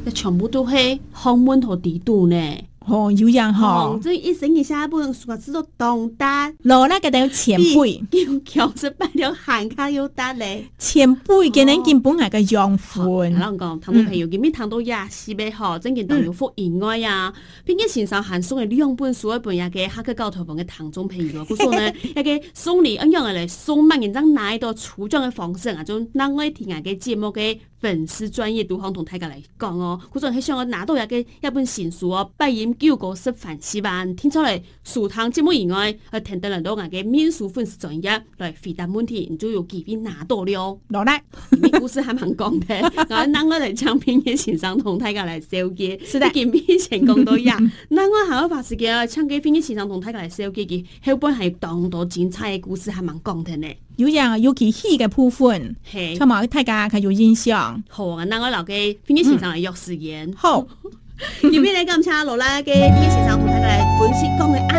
全部都係學問同地度呢。 哦，有樣吼， 這一生嘅下本書知道東達， 羅那個都有前輩， 強勢擺了行卡要得咧。 前輩嘅人根本係個養分。 我講，談到朋友，見面談到也是咩嗬？真件當有福以外呀，並且線上還送嘅兩本書，一本也嘅黑個教頭房嘅唐中朋友，佢說呢，一個送禮一樣嘅嚟送萬人張拿一道出獎嘅方式啊，就讓我聽下嘅節目嘅粉絲專業導航同大家嚟講哦。佢說係想我拿到一本新書哦，拜演9個示範示範，聽出嚟書堂節目以外，聽到人到我嘅面書粉絲專業來回答問題，你就有機會拿到了。 攞嚟， 啲故事還蠻講嘅，我諗我嚟唱片嘅線上同大家嚟收機，啲見面成功到呀。那我下個發時嘅唱片嘅線上同大家嚟收機嘅，後半係當到精彩嘅故事還蠻講嘅呢。 有樣有其戲嘅部分，係，咁啊大家佢有印象。 好啊，那我留嘅片嘅線上嚟約時間。 好， 今日嚟咁差落啦嘅片嘅線上同大家嚟分析講嘅。